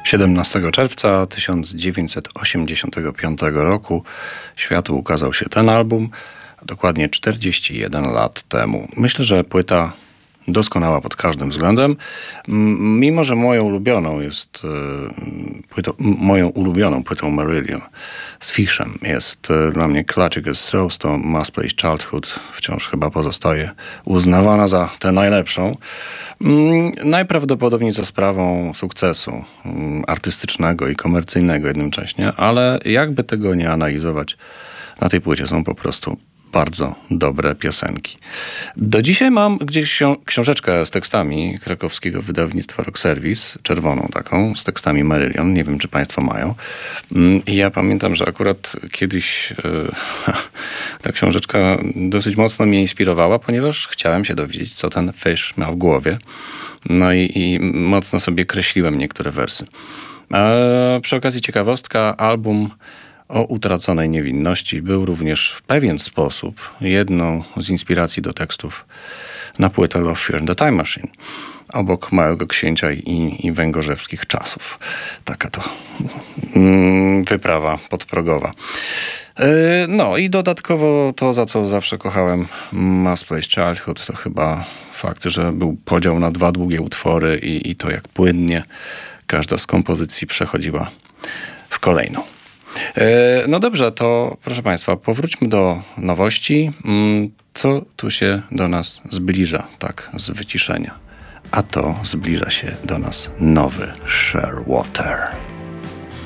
17 czerwca 1985 roku światu ukazał się ten album, dokładnie 41 lat temu. Myślę, że płyta doskonała pod każdym względem, mimo że moją ulubioną płytą Marillion z Fishem jest dla mnie Clutching at Straws, to Must Play Childhood wciąż chyba pozostaje uznawana za tę najlepszą. Najprawdopodobniej za sprawą sukcesu artystycznego i komercyjnego jednocześnie, ale jakby tego nie analizować, na tej płycie są po prostu bardzo dobre piosenki. Do dzisiaj mam gdzieś książeczkę z tekstami krakowskiego wydawnictwa Rock Service, czerwoną taką, z tekstami Marillion. Nie wiem, czy państwo mają. I ja pamiętam, że akurat kiedyś ta książeczka dosyć mocno mnie inspirowała, ponieważ chciałem się dowiedzieć, co ten Fish miał w głowie. No i mocno sobie kreśliłem niektóre wersy. Przy okazji ciekawostka, album o utraconej niewinności był również w pewien sposób jedną z inspiracji do tekstów na płytę Love, Fear and the Time Machine. Obok Małego Księcia i węgorzewskich czasów. Taka to wyprawa podprogowa. No i dodatkowo to, za co zawsze kochałem Must Play Childhood, to chyba fakt, że był podział na dwa długie utwory i to jak płynnie każda z kompozycji przechodziła w kolejną. No dobrze, to proszę państwa, powróćmy do nowości. Co tu się do nas zbliża tak z wyciszenia? A to zbliża się do nas nowy Shearwater.